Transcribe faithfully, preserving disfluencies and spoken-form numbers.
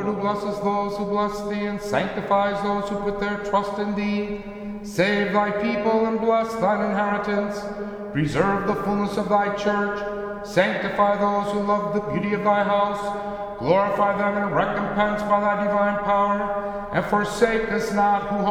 who blesses those who bless thee, and sanctifies those who put their trust in thee. Save thy people and bless thine inheritance. Preserve the fullness of thy church. Sanctify those who love the beauty of thy house. Glorify them in recompense by thy divine power, and forsake us not who